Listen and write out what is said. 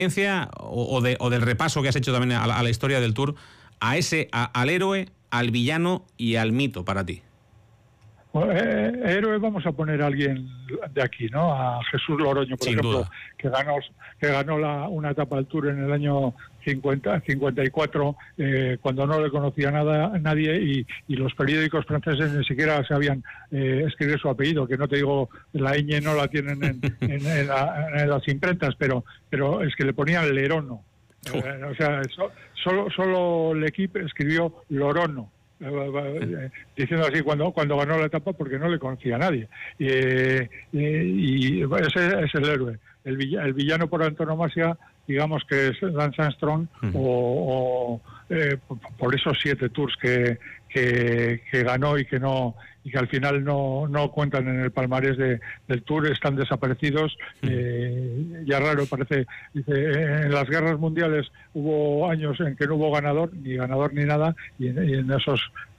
o del repaso que has hecho también a la historia del Tour, al héroe, al villano y al mito para ti? Bueno, héroe vamos a poner a alguien de aquí, ¿no? A Jesús Loroño, por ejemplo, que ganó una etapa del Tour en el año 54, cuando no le conocía nadie y los periódicos franceses ni siquiera sabían escribir su apellido, que no te digo, la ñ no la tienen en las imprentas, pero es que le ponían Lerono. O sea, solo el equipo escribió Lorono. Diciendo así cuando ganó la etapa, porque no le conocía a nadie, y ese es el héroe. El villano por antonomasia, digamos que es Lance Armstrong, por esos 7 tours que ganó y que al final no cuentan en el palmarés del Tour, están desaparecidos. Ya raro parece. Dice, en las guerras mundiales hubo años en que no hubo ganador ni nada, y en